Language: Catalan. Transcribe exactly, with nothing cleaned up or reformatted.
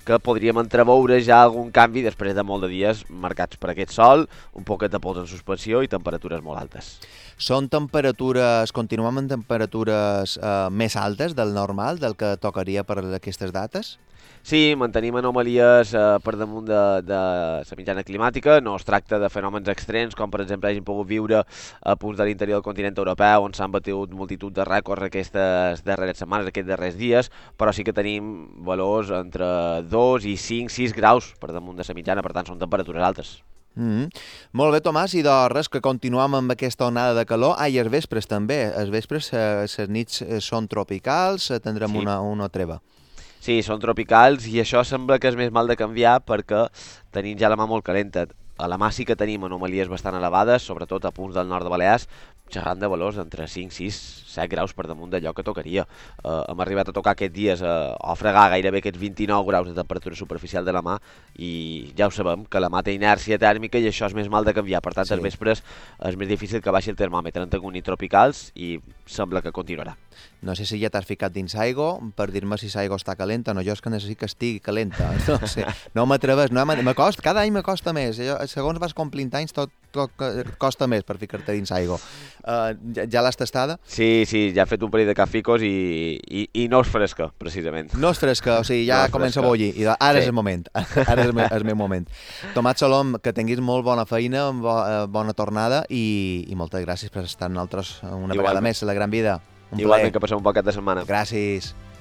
que podríem entreveure ja algun canvi després de molt de dies marcats per aquest sol, un poquet de pols en suspensió i temperatures molt altes. Són temperatures, continuem amb temperatures eh, més altes del normal, del que tocaria per aquestes dates? Sí, mantenim anomalies eh, per damunt de, de la mitjana climàtica. No es tracta de fenòmens extrems, com per exemple hagin pogut viure a punts de l'interior del continent europeu, on s'han batut multitud de rècords aquestes darreres setmanes, aquests darrers dies, però sí que tenim valors entre dos i cinc sis graus per damunt de la mitjana, per tant són temperatures altes. Mm -hmm. Molt bé, Tomàs, i de res, que continuem amb aquesta onada de calor. Ah, i els vespres també. Els vespres, les eh, nits són tropicals, eh, tindrem sí. una, una treva. Sí, són tropicals i això sembla que és més mal de canviar perquè tenim ja la mà molt calenta. A la mà sí que tenim anomalies bastant elevades, sobretot a punts del nord de Balears, xerrant de valors entre cinc, sis, set graus per damunt d'allò que tocaria. Uh, hem arribat a tocar aquests dies uh, a fregar gairebé aquests vint-i-nou graus de temperatura superficial de la mà i ja ho sabem, que la mà té inèrcia tèrmica i això és més mal de canviar. Per tant, sí. Els vespres és més difícil que baixi el termòmetre. En tenim nits tropicals i sembla que continuarà. No sé si ja t'has ficat dins aigua per dir-me si l'aigua està calenta. No, jo és que necessito que estigui calenta. No sé, no m'atreves, no m'acosta, cada any m'acosta més. Segons vas complint anys, tot, tot costa més per ficar-te dins aigua. Uh, ja ja l'has tastada? Sí, sí, ja he fet un parell de caficos i, i, i no és fresca, precisament. No és fresca, o sigui, ja no comença a bullir. I ara sí. És el moment, ara és el, meu, el meu moment. Tomàs Salom, que tinguis molt bona feina, bo, bona tornada i, i moltes gràcies per estar amb nosaltres una Igualment. vegada més a La Gran Vida. Un Igualment, plaer. Que passem un bon cap de setmana. Gràcies.